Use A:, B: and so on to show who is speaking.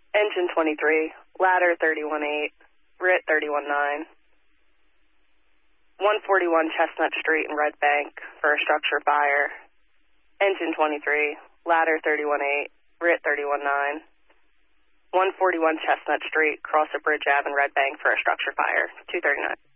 A: Engine 23, ladder 31-8, RIT 31-9. 141 Chestnut Street in Red Bank for a structure fire. Engine 23, ladder 31-8, RIT 31-9. 141 Chestnut Street, cross a Bridge Ave in Red Bank for a structure fire. 239.